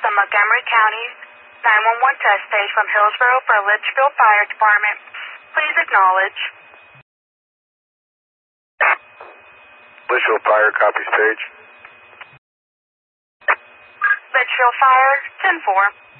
the Montgomery County 911 test stage from Hillsborough for Litchfield Fire Department. Please acknowledge. Litchfield Fire, copy stage. Litchfield Fire, 10-4.